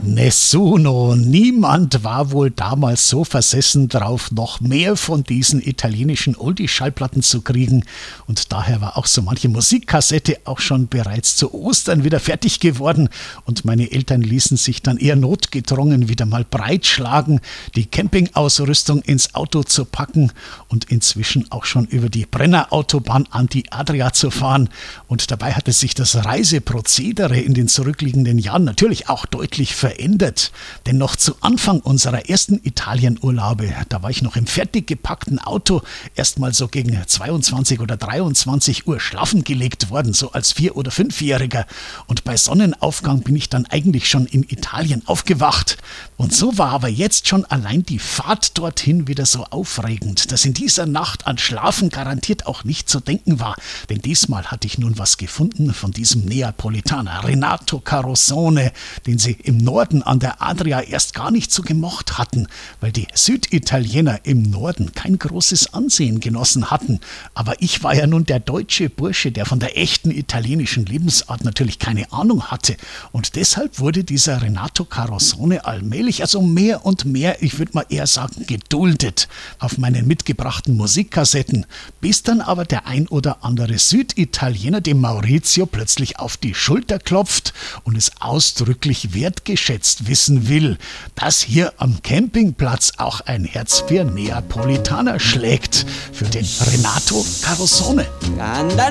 Nessuno, niemand war wohl damals so versessen drauf, noch mehr von diesen italienischen Oldie-Schallplatten zu kriegen. Und daher war auch so manche Musikkassette auch schon bereits zu Ostern wieder fertig geworden. Und meine Eltern ließen sich dann eher notgedrungen wieder mal breitschlagen, die Campingausrüstung ins Auto zu packen und inzwischen auch schon über die Brennerautobahn an die Adria zu fahren. Und dabei hatte sich das Reiseprozedere in den zurückliegenden Jahren natürlich auch deutlich verändert. Denn noch zu Anfang unserer ersten Italienurlaube, da war ich noch im fertig gepackten Auto erstmal so gegen 22 oder 23 Uhr schlafen gelegt worden, so als 4- oder 5-Jähriger. Und bei Sonnenaufgang bin ich dann eigentlich schon in Italien aufgewacht. Und so war aber jetzt schon allein die Fahrt dorthin wieder so aufregend, dass in dieser Nacht an Schlafen garantiert auch nicht zu denken war. Denn diesmal hatte ich nun was gefunden von diesem Neapolitaner Renato Carosone, den sie im Norden an der Adria erst gar nicht so gemocht hatten, weil die Süditaliener im Norden kein großes Ansehen genossen hatten. Aber ich war ja nun der deutsche Bursche, der von der echten italienischen Lebensart natürlich keine Ahnung hatte. Und deshalb wurde dieser Renato Carosone allmählich, also mehr und mehr, ich würde mal eher sagen, geduldet auf meinen mitgebrachten Musikkassetten, bis dann aber der ein oder andere Süditaliener dem Maurizio plötzlich auf die Schulter klopft und es ausdrücklich wertgeschätzt wissen will, dass hier am Campingplatz auch ein Herz für Neapolitaner schlägt, für den Renato Carosone. Anda